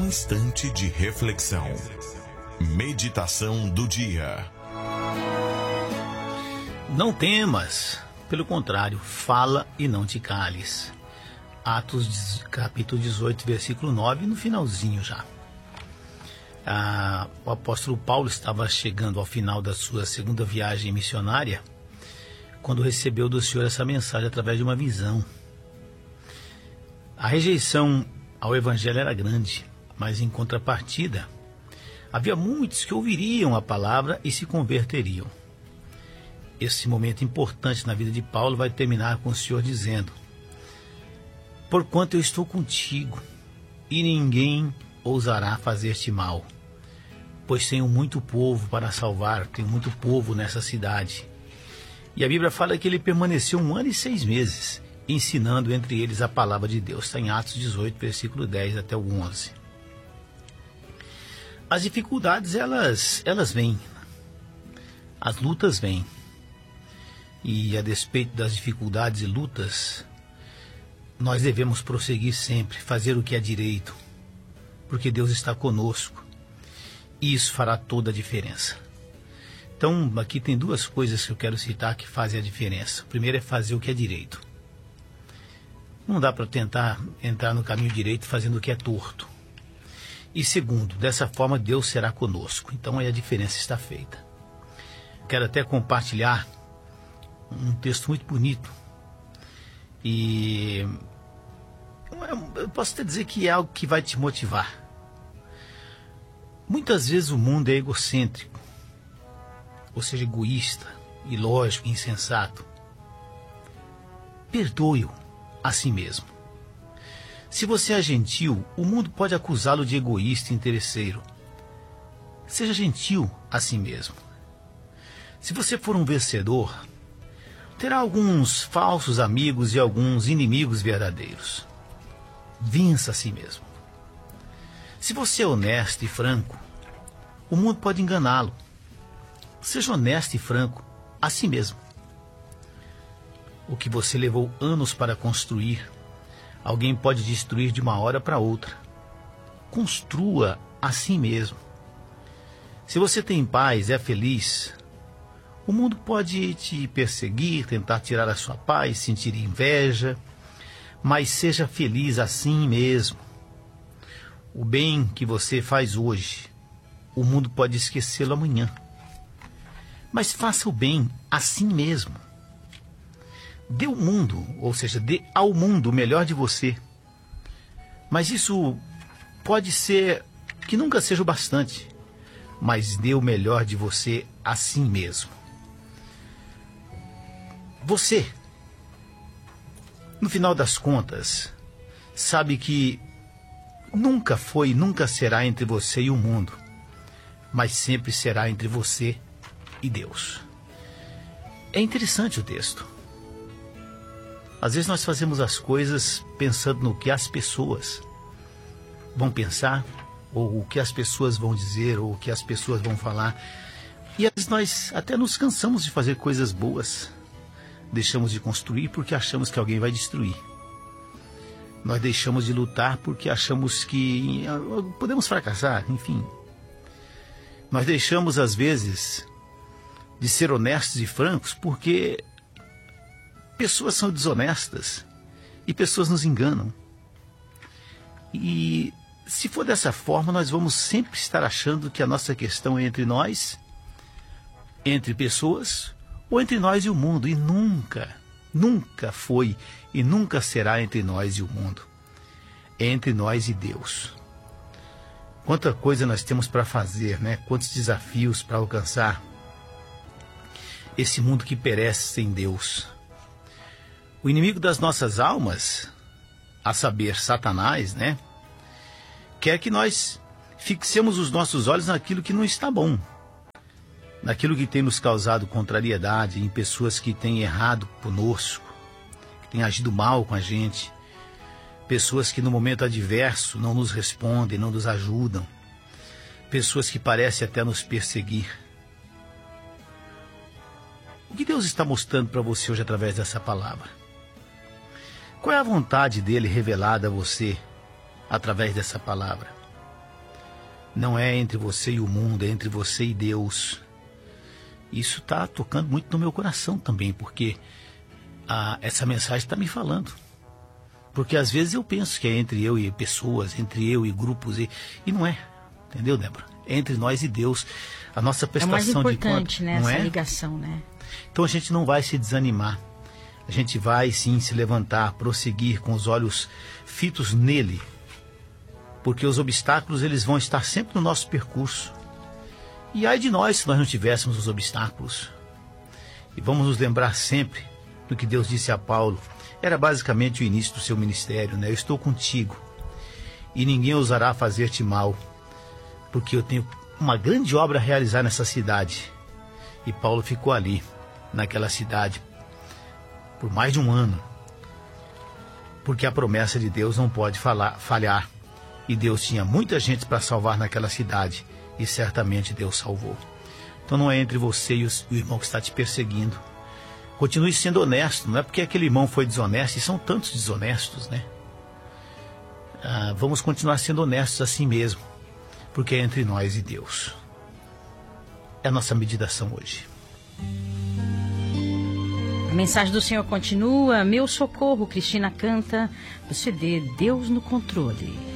instante de reflexão. Meditação do dia. Não temas, pelo contrário, fala e não te cales. Atos capítulo 18, versículo 9, no finalzinho já. O apóstolo Paulo estava chegando ao final da sua segunda viagem missionária, quando recebeu do Senhor essa mensagem através de uma visão. A rejeição ao evangelho era grande, mas em contrapartida, havia muitos que ouviriam a palavra e se converteriam. Esse momento importante na vida de Paulo vai terminar com o Senhor dizendo: porquanto eu estou contigo, e ninguém ousará fazer-te mal, pois tenho muito povo para salvar, tenho muito povo nessa cidade. E a Bíblia fala que ele permaneceu 1 ano e 6 meses, ensinando entre eles a palavra de Deus. Está em Atos 18, versículo 10 até o 11. As dificuldades, elas vêm. As lutas vêm. E a despeito das dificuldades e lutas, nós devemos prosseguir sempre, fazer o que é direito, porque Deus está conosco. E isso fará toda a diferença. Então, aqui tem duas coisas que eu quero citar que fazem a diferença. O primeiro é fazer o que é direito. Não dá para tentar entrar no caminho direito fazendo o que é torto. E segundo, dessa forma Deus será conosco. Então aí a diferença está feita. Quero até compartilhar um texto muito bonito. E eu posso até dizer que é algo que vai te motivar. Muitas vezes o mundo é egocêntrico, ou seja, egoísta, ilógico, insensato. Perdoe-o a si mesmo. Se você é gentil, o mundo pode acusá-lo de egoísta e interesseiro. Seja gentil a si mesmo. Se você for um vencedor, terá alguns falsos amigos e alguns inimigos verdadeiros. Vença a si mesmo. Se você é honesto e franco, o mundo pode enganá-lo. Seja honesto e franco a si mesmo. O que você levou anos para construir, alguém pode destruir de uma hora para outra. Construa a si mesmo. Se você tem paz, é feliz, o mundo pode te perseguir, tentar tirar a sua paz, sentir inveja, mas seja feliz assim mesmo. O bem que você faz hoje, o mundo pode esquecê-lo amanhã. Mas faça o bem assim mesmo. Dê ao mundo, ou seja, dê ao mundo o melhor de você. Mas isso pode ser que nunca seja o bastante. Mas dê o melhor de você assim mesmo. Você, no final das contas, sabe que nunca foi e nunca será entre você e o mundo, mas sempre será entre você e Deus. É interessante o texto. Às vezes nós fazemos as coisas pensando no que as pessoas vão pensar, ou o que as pessoas vão dizer, ou o que as pessoas vão falar. E às vezes nós até nos cansamos de fazer coisas boas. Deixamos de construir porque achamos que alguém vai destruir. Nós deixamos de lutar porque achamos que podemos fracassar, enfim. Nós deixamos, às vezes, de ser honestos e francos porque pessoas são desonestas e pessoas nos enganam. E se for dessa forma, nós vamos sempre estar achando que a nossa questão é entre nós, entre pessoas, ou entre nós e o mundo. E nunca foi e nunca será entre nós e o mundo. É entre nós e Deus. Quanta coisa nós temos para fazer, né? Quantos desafios para alcançar esse mundo que perece sem Deus. O inimigo das nossas almas, a saber, Satanás, né? Quer que nós fixemos os nossos olhos naquilo que não está bom, naquilo que tem nos causado contrariedade, em pessoas que têm errado conosco, que têm agido mal com a gente, pessoas que no momento adverso não nos respondem, não nos ajudam, pessoas que parecem até nos perseguir. O que Deus está mostrando para você hoje através dessa palavra? Qual é a vontade dele revelada a você através dessa palavra? Não é entre você e o mundo, é entre você e Deus. Isso está tocando muito no meu coração também, porque essa mensagem está me falando. Porque às vezes eu penso que é entre eu e pessoas, entre eu e grupos, e não é. Entendeu, Débora? É entre nós e Deus. A nossa prestação de conta. É o mais importante, né? Essa ligação, né? Então a gente não vai se desanimar. A gente vai sim se levantar, prosseguir com os olhos fitos nele. Porque os obstáculos, eles vão estar sempre no nosso percurso. E ai de nós se nós não tivéssemos os obstáculos. E vamos nos lembrar sempre do que Deus disse a Paulo. Era basicamente o início do seu ministério, né? Eu estou contigo e ninguém ousará fazer-te mal, porque eu tenho uma grande obra a realizar nessa cidade. E Paulo ficou ali, naquela cidade, por mais de um ano, porque a promessa de Deus não pode falhar. E Deus tinha muita gente para salvar naquela cidade, e certamente Deus salvou. Então não é entre você e o irmão que está te perseguindo. Continue sendo honesto, não é porque aquele irmão foi desonesto, e são tantos desonestos, né? Vamos continuar sendo honestos assim mesmo, porque é entre nós e Deus. É a nossa meditação hoje. A mensagem do Senhor continua. Meu socorro, Cristina canta do CD Deus no Controle.